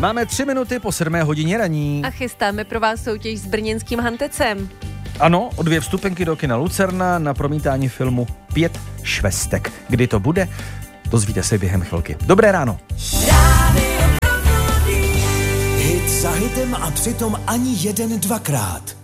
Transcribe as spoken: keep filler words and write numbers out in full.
Máme tři minuty po sedmé hodině raní. A chystáme pro vás soutěž s brněnským Hantecem. Ano, o dvě vstupenky do kina Lucerna na promítání filmu Pět švestek. Kdy to bude? Dozvíte se během chvilky. Dobré ráno. Hit za hitem a přitom ani jeden dvakrát.